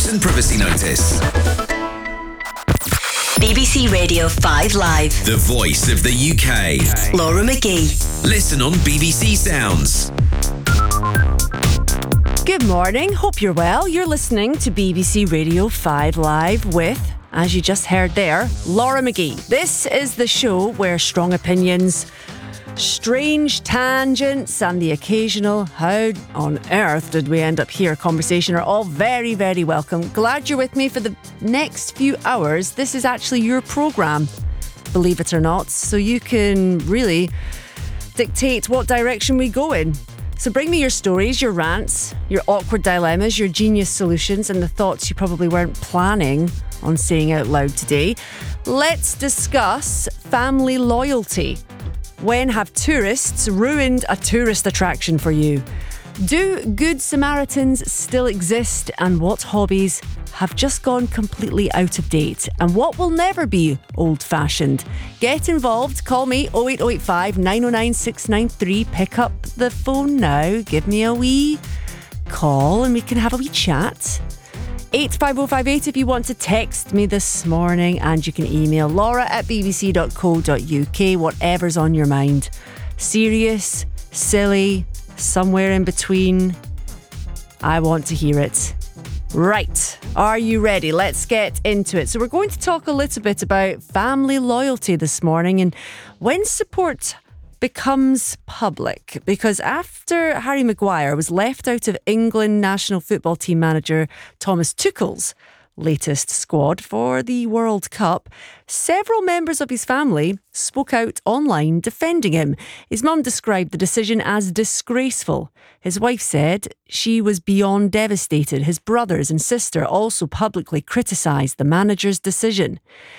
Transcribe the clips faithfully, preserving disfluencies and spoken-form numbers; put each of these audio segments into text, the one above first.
News and privacy notice. B B C Radio five Live. The voice of the U K. Laura McGee. Listen on B B C Sounds. Good morning. Hope you're well. You're listening to B B C Radio five Live with, as you just heard there, Laura McGee. This is the show where strong opinions, strange tangents and the occasional how on earth did we end up here conversation are all very, very welcome. Glad you're with me for the next few hours. This is actually your programme, believe it or not, so you can really dictate what direction we go in. So bring me your stories, your rants, your awkward dilemmas, your genius solutions and the thoughts you probably weren't planning on saying out loud today. Let's discuss family loyalty. When have tourists ruined a tourist attraction for you? Do Good Samaritans still exist? And what hobbies have just gone completely out of date? And what will never be old-fashioned? Get involved. Call me oh eight oh eight five, nine oh nine, six nine three. Pick up the phone now. Give me a wee call and we can have a wee chat. eight five oh five eight if you want to text me this morning, and you can email laura at b b c dot co dot u k, whatever's on your mind. Serious, silly, somewhere in between. I want to hear it. Right, are you ready? Let's get into it. So we're going to talk a little bit about family loyalty this morning and when support becomes public, because after Harry Maguire was left out of England national football team manager Thomas Tuchel's latest squad for the World Cup, several members of his family spoke out online defending him. His mum described the decision as disgraceful. His wife said she was beyond devastated. His brothers and sister also publicly criticised the manager's decision.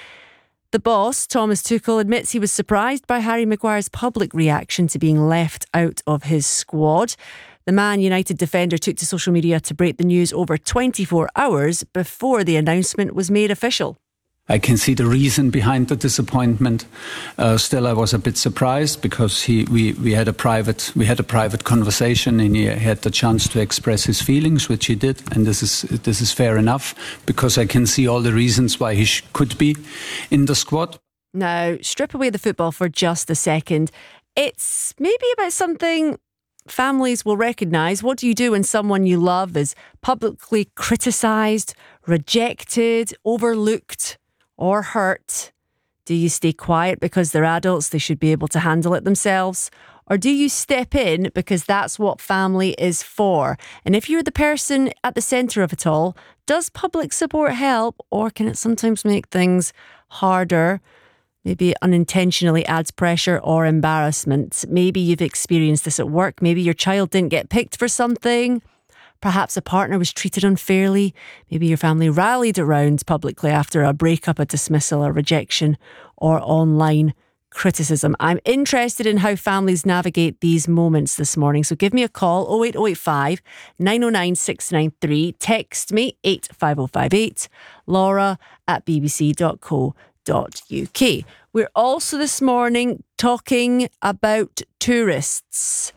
The boss, Thomas Tuchel, admits he was surprised by Harry Maguire's public reaction to being left out of his squad. The Man United defender took to social media to break the news over twenty-four hours before the announcement was made official. I can see the reason behind the disappointment. Uh, still, I was a bit surprised because he, we, we had a private we had a private conversation, and he had the chance to express his feelings, which he did, and this is this is fair enough because I can see all the reasons why he sh- could be in the squad. Now, strip away the football for just a second. It's maybe about something families will recognise. What do you do when someone you love is publicly criticised, rejected, overlooked, or hurt? Do you stay quiet because they're adults, they should be able to handle it themselves? Or do you step in because that's what family is for? And if you're the person at the centre of it all, does public support help, or can it sometimes make things harder? Maybe unintentionally adds pressure or embarrassment. Maybe you've experienced this at work. Maybe your child didn't get picked for something. Perhaps a partner was treated unfairly. Maybe your family rallied around publicly after a breakup, a dismissal, a rejection, or online criticism. I'm interested in how families navigate these moments this morning. So give me a call, oh eight oh eight five, nine oh nine, six nine three. Text me, eight five oh five eight, laura at b b c dot co dot u k. We're also this morning talking about tourists.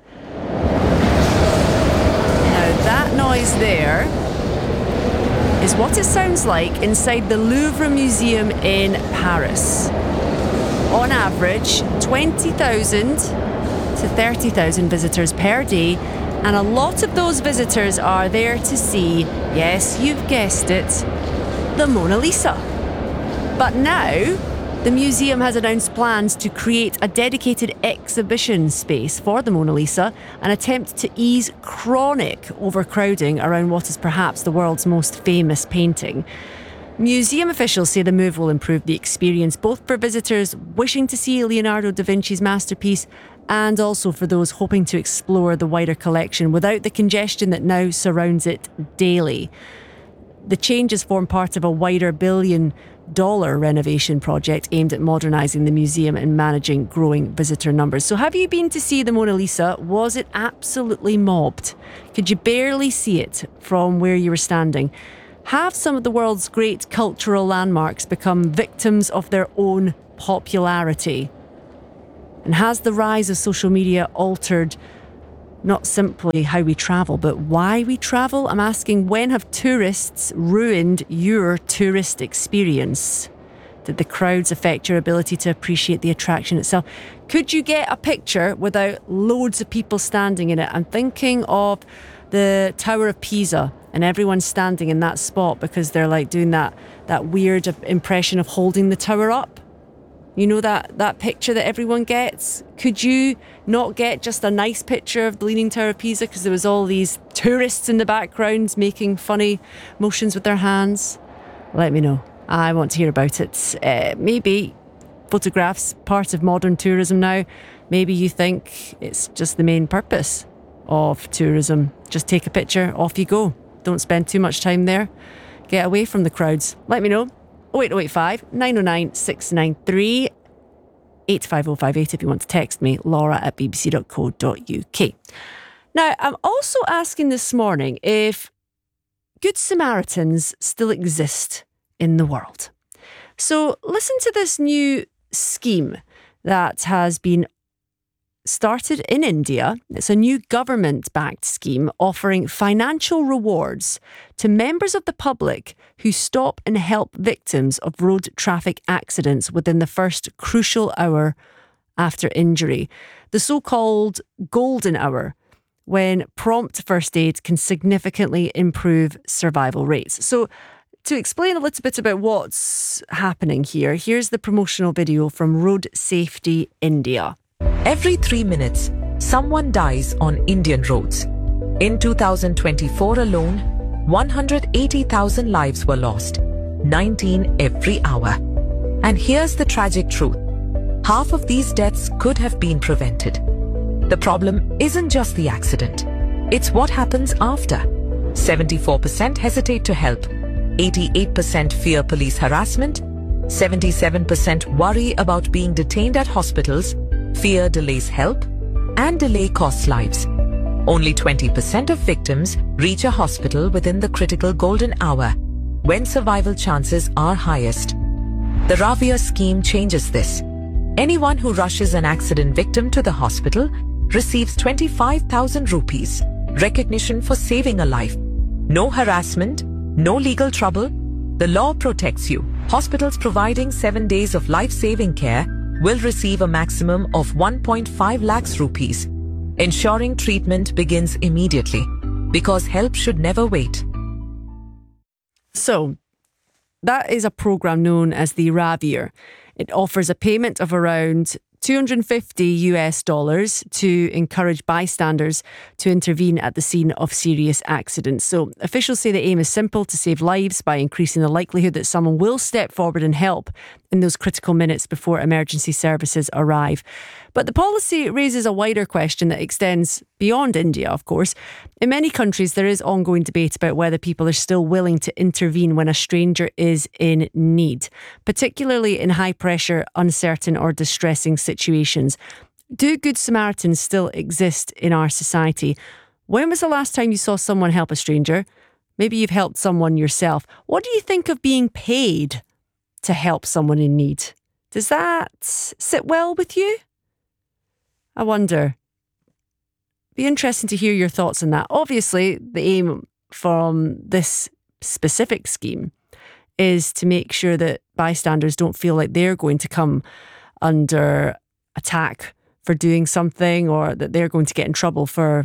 That noise there is what it sounds like inside the Louvre Museum in Paris. On average, twenty thousand to thirty thousand visitors per day, and a lot of those visitors are there to see, yes, you've guessed it, the Mona Lisa. But now, the museum has announced plans to create a dedicated exhibition space for the Mona Lisa, an attempt to ease chronic overcrowding around what is perhaps the world's most famous painting. Museum officials say the move will improve the experience both for visitors wishing to see Leonardo da Vinci's masterpiece and also for those hoping to explore the wider collection without the congestion that now surrounds it daily. The changes form part of a wider billion dollar renovation project aimed at modernising the museum and managing growing visitor numbers. So have you been to see the Mona Lisa? Was it absolutely mobbed? Could you barely see it from where you were standing? Have some of the world's great cultural landmarks become victims of their own popularity? And has the rise of social media altered not simply how we travel, but why we travel. I'm asking, when have tourists ruined your tourist experience? Did the crowds affect your ability to appreciate the attraction itself? Could you get a picture without loads of people standing in it? I'm thinking of the Tower of Pisa and everyone standing in that spot because they're like doing that, that weird impression of holding the tower up. You know that, that picture that everyone gets? Could you not get just a nice picture of the Leaning Tower of Pisa because there was all these tourists in the background making funny motions with their hands? Let me know. I want to hear about it. Uh, maybe photographs, part of modern tourism now. Maybe you think it's just the main purpose of tourism. Just take a picture, off you go. Don't spend too much time there. Get away from the crowds. Let me know. oh eight oh eight five, nine oh nine, six nine three, eight five oh five eight if you want to text me, laura at b b c dot co dot u k. Now, I'm also asking this morning if Good Samaritans still exist in the world. So listen to this new scheme that has been started in India. It's a new government-backed scheme offering financial rewards to members of the public who stop and help victims of road traffic accidents within the first crucial hour after injury. The so-called golden hour, when prompt first aid can significantly improve survival rates. So to explain a little bit about what's happening here, here's the promotional video from Road Safety India. Every three minutes, someone dies on Indian roads. In two thousand twenty-four alone, one hundred eighty thousand lives were lost, nineteen every hour. And here's the tragic truth. Half of these deaths could have been prevented. The problem isn't just the accident. It's what happens after. seventy-four percent hesitate to help. eighty-eight percent fear police harassment. seventy-seven percent worry about being detained at hospitals. Fear delays help, and delay costs lives. Only twenty percent of victims reach a hospital within the critical golden hour, when survival chances are highest. The Ravia scheme changes this. Anyone who rushes an accident victim to the hospital receives twenty-five thousand rupees, recognition for saving a life. No harassment, no legal trouble. The law protects you. Hospitals providing seven days of life-saving care will receive a maximum of one point five lakhs rupees, ensuring treatment begins immediately, because help should never wait. So, that is a programme known as the Ravia. It offers a payment of around two hundred fifty US dollars to encourage bystanders to intervene at the scene of serious accidents. So officials say the aim is simple: to save lives by increasing the likelihood that someone will step forward and help in those critical minutes before emergency services arrive. But the policy raises a wider question that extends beyond India, of course. In many countries, there is ongoing debate about whether people are still willing to intervene when a stranger is in need, particularly in high-pressure, uncertain or distressing situations. Do Good Samaritans still exist in our society? When was the last time you saw someone help a stranger? Maybe you've helped someone yourself. What do you think of being paid to help someone in need? Does that sit well with you? I wonder. Be interesting to hear your thoughts on that. Obviously, the aim from this specific scheme is to make sure that bystanders don't feel like they're going to come under attack for doing something, or that they're going to get in trouble for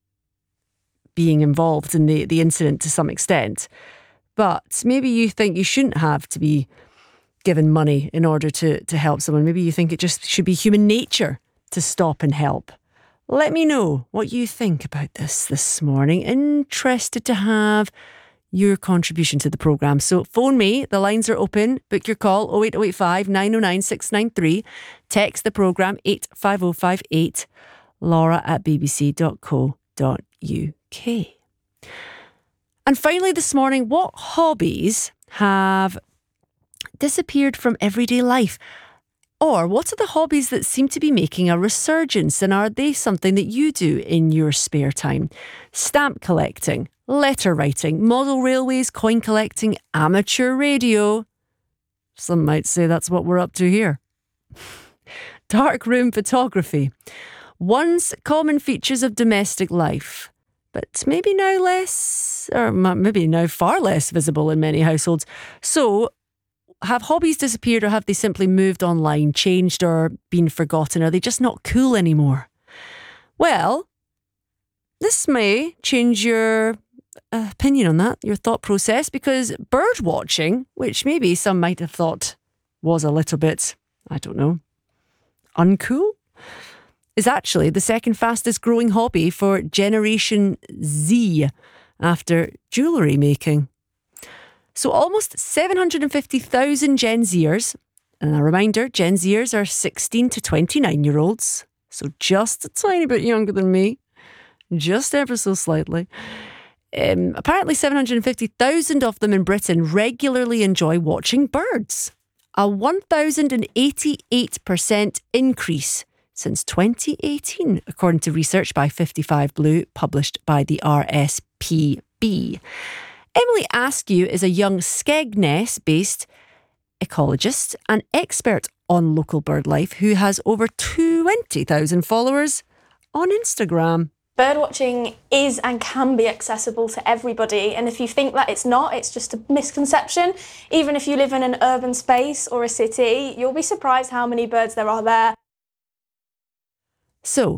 being involved in the, the incident to some extent. But maybe you think you shouldn't have to be given money in order to, to help someone. Maybe you think it just should be human nature to stop and help. Let me know what you think about this this morning. Interested to have your contribution to the programme. So phone me, the lines are open. Book your call, oh eight oh eight five, nine oh nine, six nine three. Text the programme, eight five oh five eight, laura at b b c dot co dot u k. And finally this morning, what hobbies have disappeared from everyday life? Or what are the hobbies that seem to be making a resurgence, and are they something that you do in your spare time? Stamp collecting, letter writing, model railways, coin collecting, amateur radio. Some might say that's what we're up to here. Darkroom photography. Once common features of domestic life, but maybe now less, or maybe now far less visible in many households. So, have hobbies disappeared, or have they simply moved online, changed, or been forgotten? Are they just not cool anymore? Well, this may change your opinion on that, your thought process, because bird watching, which maybe some might have thought was a little bit, I don't know, uncool, is actually the second fastest growing hobby for Generation Z after jewellery making. So almost seven hundred fifty thousand Gen Zers, and a reminder, Gen Zers are sixteen to twenty-nine year olds, so just a tiny bit younger than me, just ever so slightly. Um, apparently seven hundred fifty thousand of them in Britain regularly enjoy watching birds. A one thousand eighty-eight percent increase since twenty eighteen, according to research by fifty-five Blue, published by the R S P B. Emily Askew is a young Skegness-based ecologist and expert on local bird life who has over twenty thousand followers on Instagram. Birdwatching is and can be accessible to everybody, and if you think that it's not, it's just a misconception. Even if you live in an urban space or a city, you'll be surprised how many birds there are there. So,